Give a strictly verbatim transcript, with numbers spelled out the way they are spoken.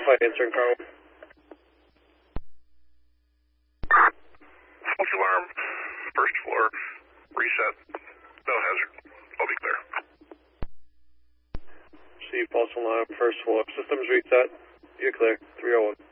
Flight answering car. False alarm, first floor, reset, no hazard, I'll be clear. See false alarm, first floor, systems reset, you're clear, three oh one.